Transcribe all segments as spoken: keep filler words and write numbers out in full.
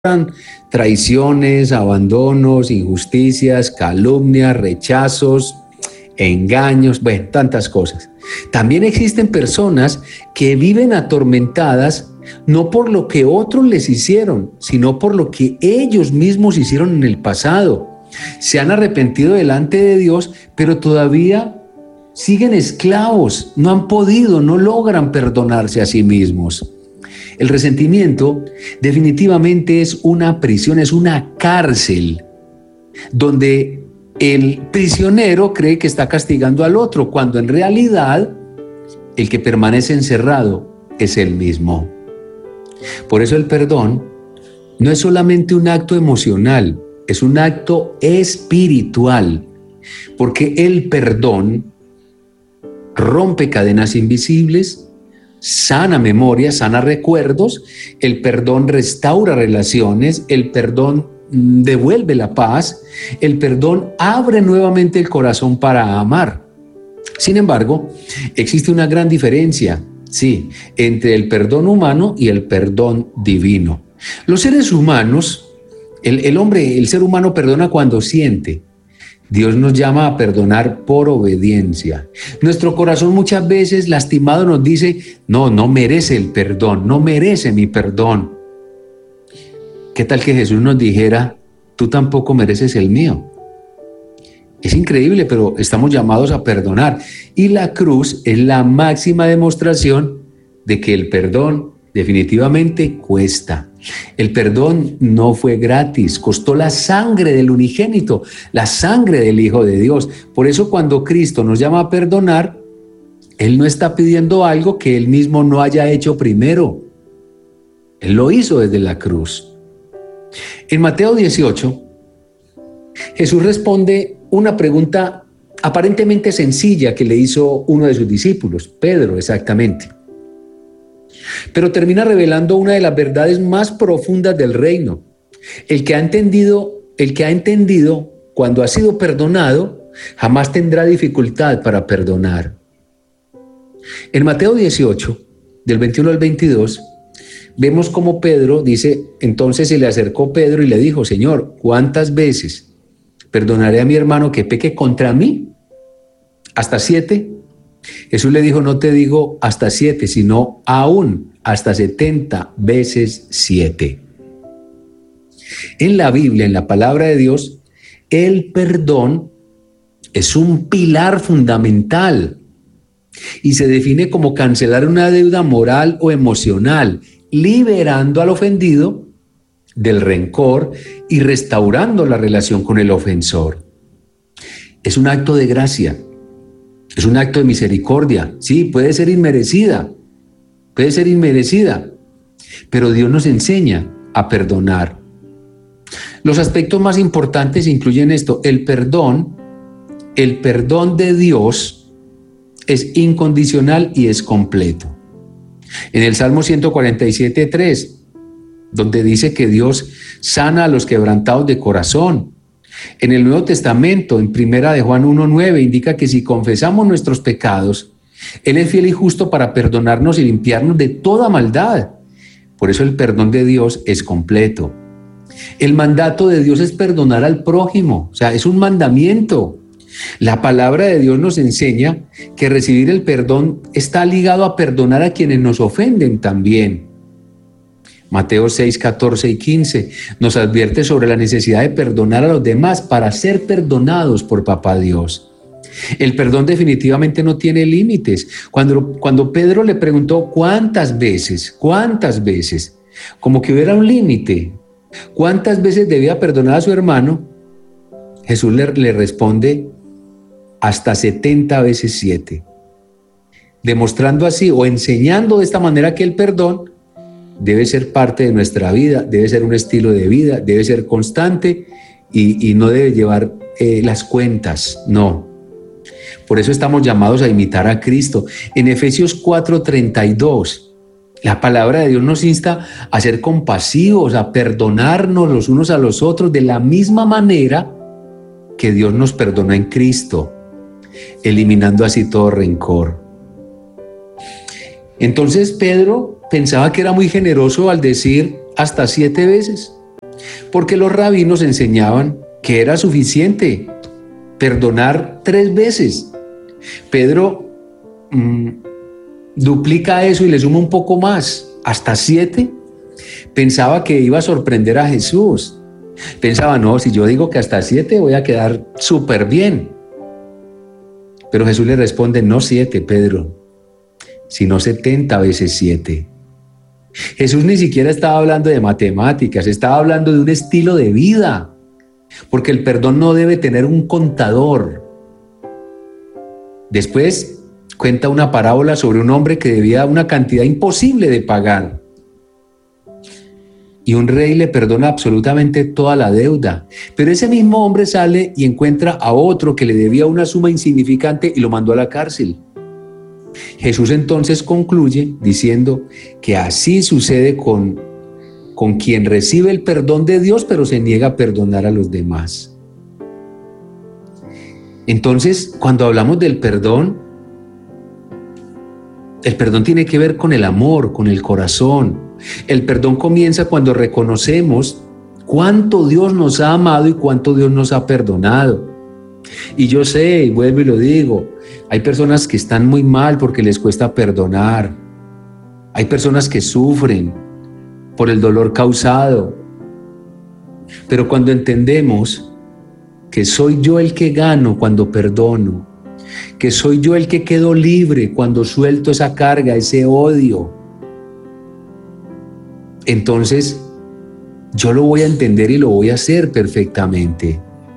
traiciones, abandonos, injusticias, calumnias, rechazos, engaños, bueno, tantas cosas. También existen personas que viven atormentadas no por lo que otros les hicieron, sino por lo que ellos mismos hicieron en el pasado. Se han arrepentido delante de Dios, pero todavía siguen esclavos, no han podido, no logran perdonarse a sí mismos. El resentimiento definitivamente es una prisión, es una cárcel donde el prisionero cree que está castigando al otro, cuando en realidad el que permanece encerrado es él mismo. Por eso el perdón no es solamente un acto emocional, es un acto espiritual, porque el perdón rompe cadenas invisibles, sana memoria, sana recuerdos, el perdón restaura relaciones, el perdón devuelve la paz, el perdón abre nuevamente el corazón para amar. Sin embargo, existe una gran diferencia, sí, entre el perdón humano y el perdón divino. Los seres humanos, el, el hombre, el ser humano perdona cuando siente. Dios nos llama a perdonar por obediencia. Nuestro corazón muchas veces lastimado nos dice, no, no merece el perdón, no merece mi perdón. ¿Qué tal que Jesús nos dijera, tú tampoco mereces el mío? Es increíble, pero estamos llamados a perdonar. Y la cruz es la máxima demostración de que el perdón definitivamente cuesta. El perdón no fue gratis, costó la sangre del unigénito, la sangre del Hijo de Dios. Por eso cuando Cristo nos llama a perdonar, Él no está pidiendo algo que Él mismo no haya hecho primero. Él lo hizo desde la cruz. En Mateo dieciocho, Jesús responde una pregunta aparentemente sencilla que le hizo uno de sus discípulos, Pedro exactamente. Pero termina revelando una de las verdades más profundas del reino. El que ha entendido, el que ha entendido cuando ha sido perdonado, jamás tendrá dificultad para perdonar. En Mateo dieciocho, del veintiuno al veintidós, vemos cómo Pedro dice, entonces se le acercó Pedro y le dijo, Señor, ¿cuántas veces perdonaré a mi hermano que peque contra mí? ¿Hasta siete? Jesús le dijo, no te digo hasta siete, sino aún hasta setenta veces siete. En la Biblia, en la palabra de Dios, el perdón es un pilar fundamental y se define como cancelar una deuda moral o emocional, liberando al ofendido del rencor y restaurando la relación con el ofensor. Es un acto de gracia. Es un acto de misericordia, sí, puede ser inmerecida, puede ser inmerecida, pero Dios nos enseña a perdonar. Los aspectos más importantes incluyen esto, el perdón, el perdón de Dios es incondicional y es completo. En el Salmo ciento cuarenta y siete, tres, donde dice que Dios sana a los quebrantados de corazón. En el Nuevo Testamento, en primera de Juan uno, nueve, indica que si confesamos nuestros pecados, Él es fiel y justo para perdonarnos y limpiarnos de toda maldad. Por eso el perdón de Dios es completo. El mandato de Dios es perdonar al prójimo, o sea, es un mandamiento. La palabra de Dios nos enseña que recibir el perdón está ligado a perdonar a quienes nos ofenden también. Mateo seis, catorce y quince nos advierte sobre la necesidad de perdonar a los demás para ser perdonados por Papá Dios. El perdón definitivamente no tiene límites. Cuando, cuando Pedro le preguntó cuántas veces, cuántas veces, como que hubiera un límite, cuántas veces debía perdonar a su hermano, Jesús le, le responde hasta setenta veces siete, demostrando así o enseñando de esta manera que el perdón debe ser parte de nuestra vida, debe ser un estilo de vida, debe ser constante y, y no debe llevar eh, las cuentas, no. Por eso estamos llamados a imitar a Cristo. En Efesios cuatro, treinta y dos, la palabra de Dios nos insta a ser compasivos, a perdonarnos los unos a los otros de la misma manera que Dios nos perdonó en Cristo, eliminando así todo rencor. Entonces Pedro pensaba que era muy generoso al decir hasta siete veces. porque los rabinos enseñaban que era suficiente perdonar tres veces. Pedro mmm, duplica eso y le suma un poco más, hasta siete. Pensaba que iba a sorprender a Jesús. Pensaba, no, si yo digo que hasta siete voy a quedar súper bien. Pero Jesús le responde, no siete, Pedro, sino setenta veces siete. Jesús ni siquiera estaba hablando de matemáticas, estaba hablando de un estilo de vida, porque el perdón no debe tener un contador. Después cuenta una parábola sobre un hombre que debía una cantidad imposible de pagar. Y un rey le perdona absolutamente toda la deuda. Pero ese mismo hombre sale y encuentra a otro que le debía una suma insignificante y lo mandó a la cárcel. Jesús entonces concluye diciendo que así sucede con, con quien recibe el perdón de Dios, pero se niega a perdonar a los demás. Entonces, cuando hablamos del perdón, el perdón tiene que ver con el amor, con el corazón. El perdón comienza cuando reconocemos cuánto Dios nos ha amado y cuánto Dios nos ha perdonado. Y yo sé, y vuelvo y lo digo, hay personas que están muy mal porque les cuesta perdonar. Hay personas que sufren por el dolor causado. Pero cuando entendemos que soy yo el que gano cuando perdono, que soy yo el que quedo libre cuando suelto esa carga, ese odio, entonces yo lo voy a entender y lo voy a hacer perfectamente.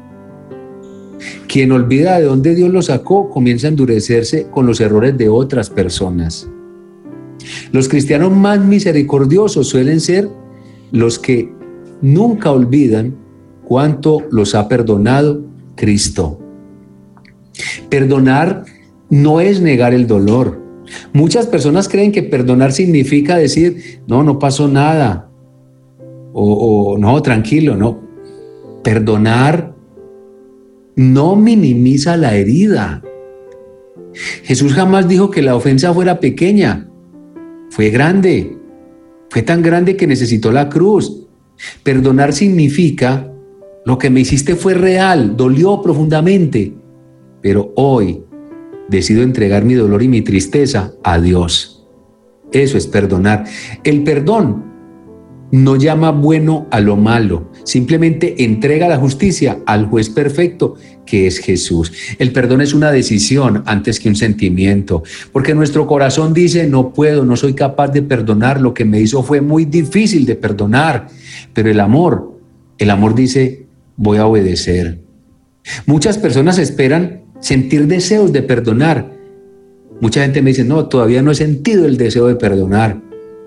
Quien olvida de dónde Dios lo sacó comienza a endurecerse con los errores de otras personas. Los cristianos más misericordiosos suelen ser los que nunca olvidan cuánto los ha perdonado Cristo. Perdonar no es negar el dolor. Muchas personas creen que perdonar significa decir, no, no pasó nada, o, o no, tranquilo, no. Perdonar no minimiza la herida. Jesús jamás dijo que la ofensa fuera pequeña, fue grande, fue tan grande que necesitó la cruz. Perdonar significa, lo que me hiciste fue real, dolió profundamente, pero hoy decido entregar mi dolor y mi tristeza a Dios. Eso es perdonar. El perdón no llama bueno a lo malo, simplemente entrega la justicia al juez perfecto que es Jesús. El perdón es una decisión antes que un sentimiento, porque nuestro corazón dice, no puedo, no soy capaz de perdonar, lo que me hizo fue muy difícil de perdonar. Pero el amor, el amor dice, voy a obedecer. Muchas personas esperan sentir deseos de perdonar. Mucha gente me dice, no, todavía no he sentido el deseo de perdonar.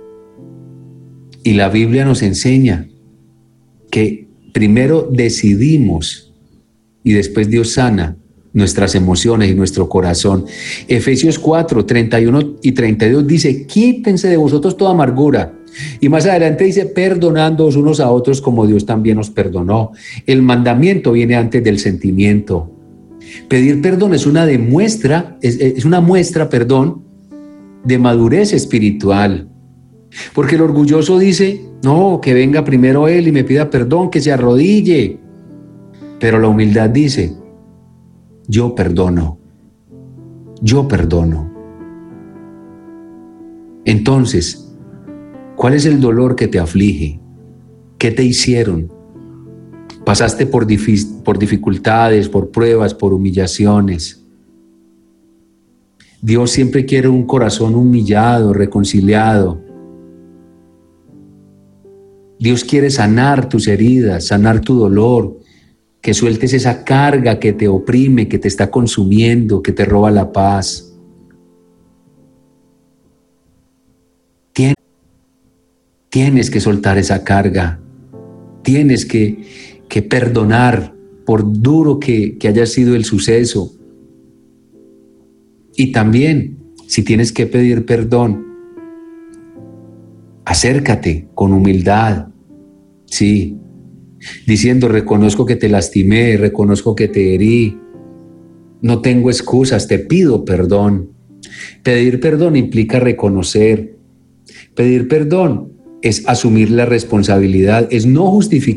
Y la Biblia nos enseña que primero decidimos y después Dios sana nuestras emociones y nuestro corazón. Efesios cuatro, treinta y uno y treinta y dos dice, quítense de vosotros toda amargura. Y más adelante dice, perdonándoos unos a otros como Dios también os perdonó. El mandamiento viene antes del sentimiento. Pedir perdón es una demuestra, es, es una muestra, perdón, de madurez espiritual. Porque el orgulloso dice, no, que venga primero él y me pida perdón, que se arrodille. Pero la humildad dice, yo perdono, yo perdono. Entonces, ¿cuál es el dolor que te aflige? ¿Qué te hicieron? Pasaste por, dif- por dificultades, por pruebas, por humillaciones. Dios siempre quiere un corazón humillado, reconciliado. Dios quiere sanar tus heridas, sanar tu dolor, que sueltes esa carga que te oprime, que te está consumiendo, que te roba la paz. Tienes, tienes que soltar esa carga, tienes que, que perdonar por duro que, que haya sido el suceso. Y también, si tienes que pedir perdón, acércate con humildad, sí, diciendo, reconozco que te lastimé, reconozco que te herí, no tengo excusas, te pido perdón. Pedir perdón implica reconocer. Pedir perdón es asumir la responsabilidad, es no justificar